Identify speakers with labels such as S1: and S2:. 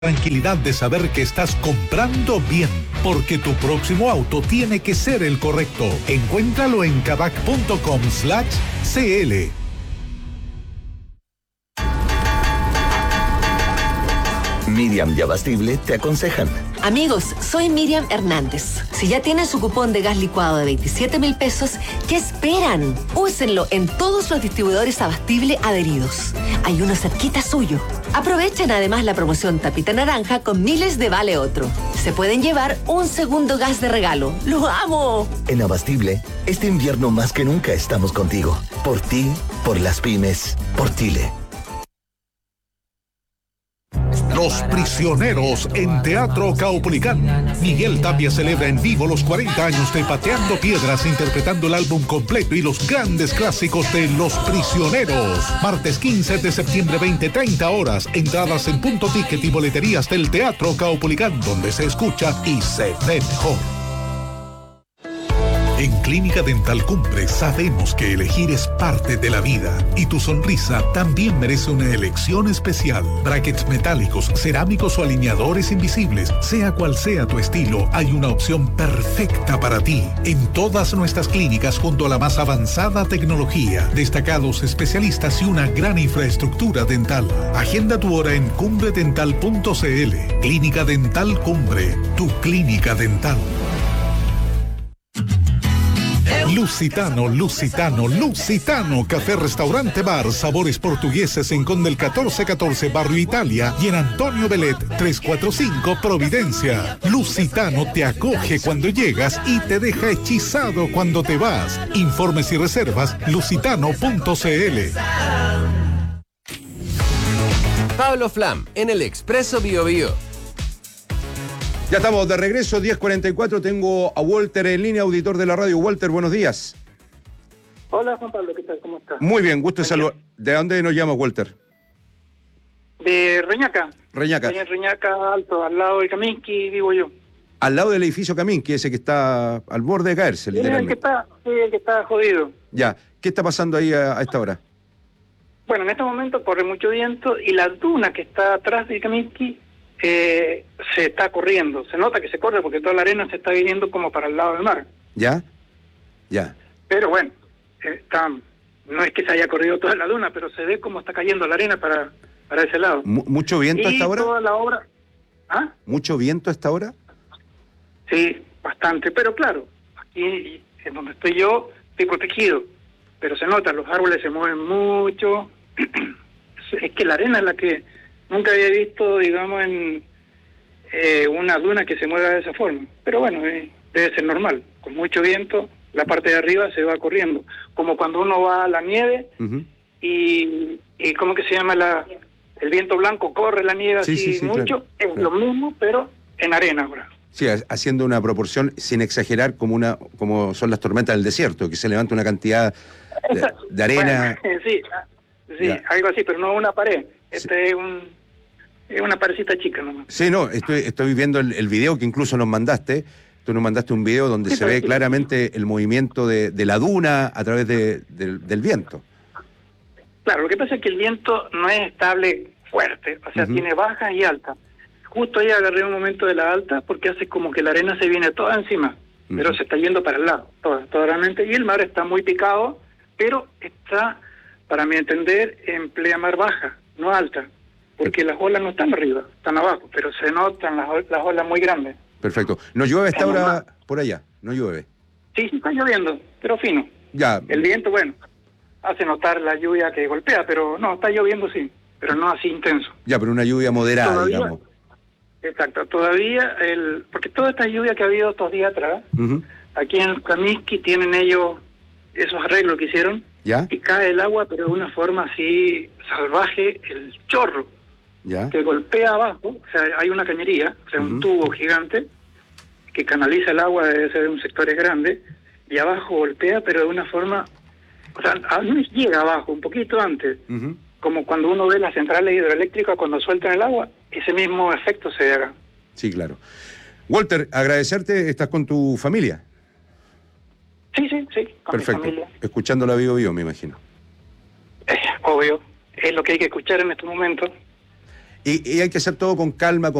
S1: Tranquilidad de saber que estás comprando bien, porque tu próximo auto tiene que ser el correcto. Encuéntralo en kavak.com/cl.
S2: Miriam y Abastible te aconsejan.
S3: Amigos, soy Miriam Hernández. Si ya tienen su cupón de gas licuado de 27,000 pesos, ¿qué esperan? Úsenlo en todos los distribuidores Abastible adheridos. Hay uno cerquita suyo. Aprovechen además la promoción Tapita Naranja con miles de vale otro. Se pueden llevar un segundo gas de regalo. ¡Lo amo!
S2: En Abastible, este invierno más que nunca estamos contigo. Por ti, por las pymes, por Chile.
S1: Los Prisioneros en Teatro Caupolicán. Miguel Tapia celebra en vivo los 40 años de Pateando Piedras, interpretando el álbum completo y los grandes clásicos de Los Prisioneros. Martes 15 de septiembre, 20:30 horas. Entradas en Punto Ticket y boleterías del Teatro Caupolicán, donde se escucha y se ve mejor. En Clínica Dental Cumbre sabemos que elegir es parte de la vida y tu sonrisa también merece una elección especial. Brackets metálicos, cerámicos o alineadores invisibles, sea cual sea tu estilo, hay una opción perfecta para ti. En todas nuestras clínicas, junto a la más avanzada tecnología, destacados especialistas y una gran infraestructura dental. Agenda tu hora en cumbredental.cl. Clínica Dental Cumbre, tu clínica dental. Lusitano, Lusitano, Lusitano, café, restaurante, bar, sabores portugueses en Conde el 1414, Barrio Italia, y en Antonio Belet 345, Providencia. Lusitano te acoge cuando llegas y te deja hechizado cuando te vas. Informes y reservas, lusitano.cl.
S4: Pablo Flam, en el Expreso Bio Bio.
S5: Ya estamos de regreso, 10:44. Tengo a Walter en línea, auditor de la radio. Walter, buenos días.
S6: Hola, Juan Pablo, ¿qué tal? ¿Cómo estás?
S5: Muy bien, gusto de saludar. ¿De dónde nos llamas, Walter?
S6: De Reñaca.
S5: Reñaca.
S6: En Reñaca Alto, al lado de Kaminsky, vivo yo.
S5: Al lado del edificio Kaminsky, ese que está al borde de caerse, literalmente.
S6: El que está jodido.
S5: Ya, ¿qué está pasando ahí a esta hora?
S6: Bueno, en este momento corre mucho viento y la duna que está atrás de Kaminsky se está corriendo. Se nota que se corre porque toda la arena se está viniendo como para el lado del mar.
S5: ¿Ya? Ya.
S6: Pero bueno, no es que se haya corrido toda la duna, pero se ve cómo está cayendo la arena para ese lado.
S5: ¿Mucho viento a esta hora?
S6: Toda la obra... ¿Ah?
S5: ¿Mucho viento a esta hora?
S6: Sí, bastante. Pero claro, aquí en donde estoy yo, estoy protegido. Pero se nota, los árboles se mueven mucho. Es que la arena es la que nunca había visto, digamos, en una duna que se mueva de esa forma. Pero bueno, debe ser normal. Con mucho viento, la parte de arriba se va corriendo. Como cuando uno va a la nieve y ¿cómo que se llama? El viento blanco corre la nieve así mucho. Claro, es lo mismo, pero en arena ahora.
S5: Sí, haciendo una proporción, sin exagerar, como son las tormentas del desierto, que se levanta una cantidad de arena.
S6: Bueno, sí, algo así, pero no una pared. Es una parecita chica nomás.
S5: Sí, no, estoy viendo el video que incluso nos mandaste. Tú nos mandaste un video donde se ve claramente el movimiento de la duna a través del viento.
S6: Claro, lo que pasa es que el viento no es estable fuerte, o sea, tiene bajas y altas. Justo ahí agarré un momento de la alta porque hace como que la arena se viene toda encima, pero se está yendo para el lado, toda realmente, y el mar está muy picado, pero está, para mi entender, en plena mar baja, no alta, porque las olas no están arriba, están abajo, pero se notan las olas muy grandes.
S5: Perfecto. ¿No llueve a esta hora por allá? ¿No llueve?
S6: Sí, está lloviendo, pero fino.
S5: Ya.
S6: El viento, bueno, hace notar la lluvia que golpea, pero no, está lloviendo sí, pero no así intenso.
S5: Ya, pero una lluvia moderada,
S6: todavía,
S5: digamos.
S6: Exacto, todavía, porque toda esta lluvia que ha habido estos días atrás, aquí en Kaminsky tienen ellos esos arreglos que hicieron,
S5: ¿ya?
S6: Y cae el agua, pero de una forma así salvaje, el chorro,
S5: ¿ya?
S6: Que golpea abajo, o sea, hay una cañería, o sea, un tubo gigante que canaliza el agua desde un sector grande, y abajo golpea, pero de una forma, o sea, no llega abajo, un poquito antes, como cuando uno ve las centrales hidroeléctricas cuando sueltan el agua, ese mismo efecto se haga.
S5: Sí, claro. Walter, agradecerte, ¿estás con tu familia?
S6: Sí, con
S5: perfecto.
S6: Mi familia.
S5: Escuchando la Bio Bio, me imagino.
S6: Obvio, es lo que hay que escuchar en estos momentos.
S5: Y hay que hacer todo con calma,